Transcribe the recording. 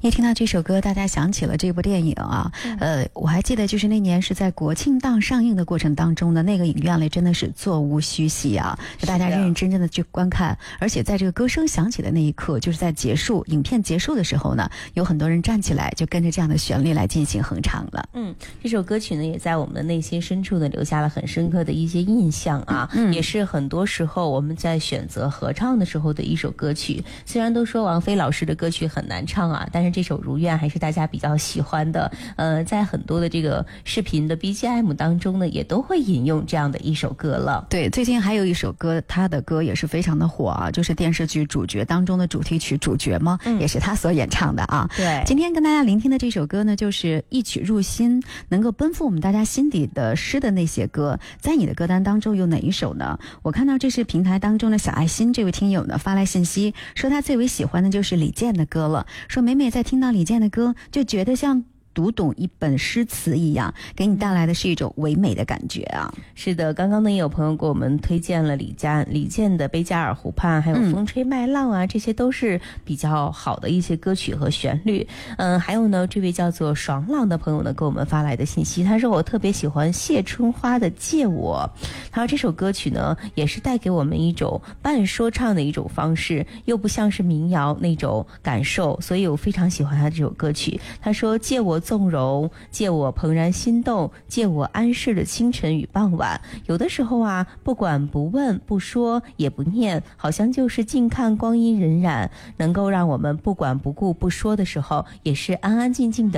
一听到这首歌，大家想起了这部电影啊。我还记得就是那年是在国庆档上映的过程当中呢，那个影院里真的是座无虚席啊，就大家认认真真的去观看，而且在这个歌声响起的那一刻，就是在影片结束的时候呢，有很多人站起来就跟着这样的旋律来进行哼唱了。 这首歌曲呢也在我们的内心深处呢留下了很深刻的一些印象啊，也是很多时候我们在选择合唱的时候的一首歌曲。虽然都说王菲老师的歌曲很难唱啊，但是这首《如愿》还是大家比较喜欢的。在很多的这个视频的 BGM 当中呢，也都会引用这样的一首歌了。 对，最近还有一首歌，他的歌也是非常的火啊，就是电视剧《主角》当中的主题曲《主角》嘛，也是他所演唱的啊。 对， 今天跟大家聆听的这首歌呢，就是一曲入心，能够奔赴我们大家心底的诗的那些歌。在你的歌单当中有哪一首呢？我看到这是平台当中的小爱心这位听友呢发来信息，说他最为喜欢的就是李健的歌了，说每每在听到李健的歌，就觉得像读懂一本诗词一样，给你带来的是一种唯美的感觉啊。 是的，刚刚呢也有朋友给我们推荐了李健的《贝加尔湖畔》，还有《风吹麦浪》啊，这些都是比较好的一些歌曲和旋律。还有呢，这位叫做爽朗的朋友呢给我们发来的信息，他说我特别喜欢谢春花的《借我》，他说这首歌曲呢也是带给我们一种半说唱的一种方式，又不像是民谣那种感受，所以我非常喜欢他这首歌曲。他说借我纵容，借我怦然心动，借我安适的清晨与傍晚。有的时候啊，不管不问不说也不念，好像就是静看光阴荏苒，能够让我们不管不顾不说的时候，也是安安静静的